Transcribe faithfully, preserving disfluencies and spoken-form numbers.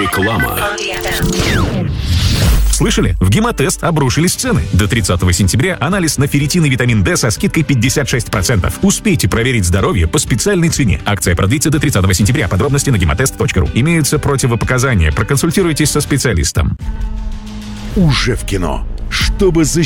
Реклама. Слышали? В Гемотест обрушились цены. До тридцатого сентября анализ на ферритин и витамин D со скидкой пятьдесят шесть процентов. Успейте проверить здоровье по специальной цене. Акция продлится до тридцатого сентября. Подробности на гемотест точка ру. Имеются противопоказания. Проконсультируйтесь со специалистом. Уже в кино. Чтобы защитить